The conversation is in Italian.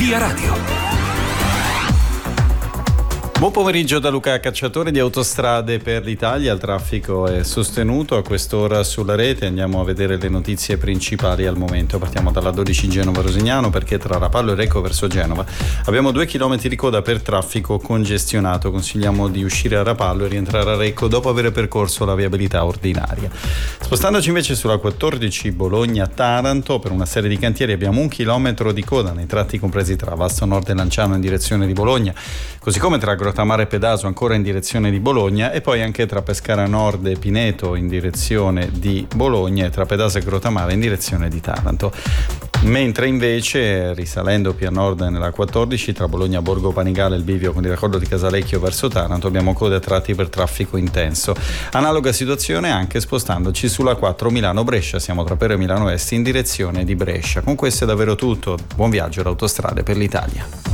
Via Radio. Buon pomeriggio da Luca Cacciatore di Autostrade per l'Italia. Il traffico è sostenuto a quest'ora sulla rete. Andiamo a vedere le notizie principali al momento. Partiamo dalla 12 Genova-Rosignano, perché tra Rapallo e Recco verso Genova abbiamo 2 chilometri di coda per traffico congestionato. Consigliamo di uscire a Rapallo e rientrare a Recco dopo aver percorso la viabilità ordinaria. Spostandoci invece sulla 14 Bologna-Taranto, per una serie di cantieri abbiamo 1 chilometro di coda nei tratti compresi tra Vasto Nord e Lanciano in direzione di Bologna, così come tra Grottammare e Pedaso ancora in direzione di Bologna, e poi anche tra Pescara Nord e Pineto in direzione di Bologna e tra Pedaso e Grottammare in direzione di Taranto. Mentre invece, risalendo più a nord nella 14, tra Bologna, Borgo Panigale e il bivio con il raccordo di Casalecchio verso Taranto, abbiamo code a tratti per traffico intenso. Analoga situazione anche spostandoci sulla 4 Milano-Brescia, siamo tra Pero e Milano Est in direzione di Brescia. Con questo è davvero tutto. Buon viaggio ad Autostrade per l'Italia.